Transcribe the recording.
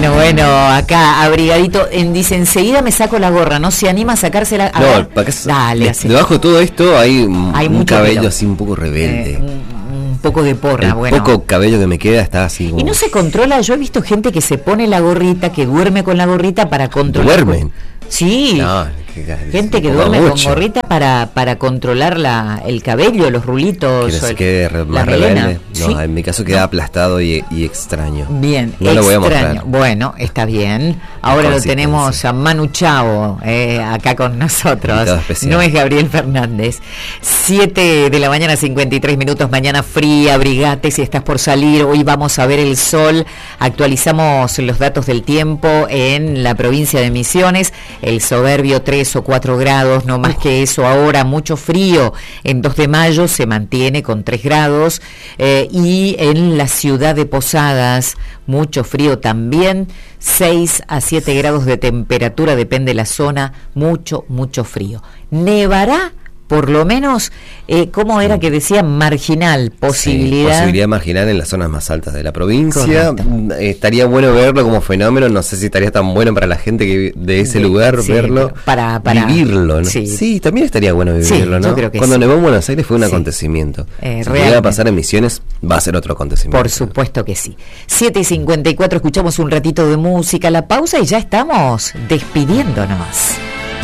Bueno, acá abrigadito. Dice, enseguida me saco la gorra, no se anima a sacársela. No, para que dale, así. Debajo de todo esto hay un cabello pelo. así un poco rebelde. Un poco de porra, el bueno. poco cabello que me queda está así como... Y no se controla, yo he visto gente que se pone la gorrita, que duerme con la gorrita para controlar. ¿Duermen? Sí. No, gente que duerme con gorrita para controlar el cabello, los rulitos. Que no se quede más rebelde. No, ¿sí? En mi caso queda aplastado y extraño. Bien, no extraño. Lo voy a mostrar. Bueno, está bien. Ahora lo tenemos a Manu Chao acá con nosotros. No es Gabriel Fernández. 7 de la mañana, 53 minutos. Mañana fría, abrigate si estás por salir. Hoy vamos a ver el sol. Actualizamos los datos del tiempo en la provincia de Misiones. El soberbio 3 o 4 grados, no más que eso. Ahora mucho frío. En 2 de mayo se mantiene con 3 grados. Y en la ciudad de Posadas, mucho frío también. 6 a 7 grados de temperatura, depende de la zona. Mucho frío. Nevará. Por lo menos, ¿cómo era que decía? Marginal, posibilidad. Sí, posibilidad marginal en las zonas más altas de la provincia. Estaría bueno verlo como fenómeno, no sé si estaría tan bueno para la gente que de ese lugar verlo, para vivirlo, ¿no? Sí, también estaría bueno vivirlo, ¿no? Yo creo que cuando nevó en Buenos Aires fue un acontecimiento. Si llega a pasar en Misiones, va a ser otro acontecimiento. Por supuesto que sí. 7:54, escuchamos un ratito de música, la pausa y ya estamos despidiéndonos.